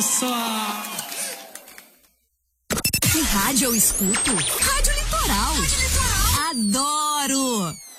Só. Que rádio eu escuto? Rádio Litoral. Adoro!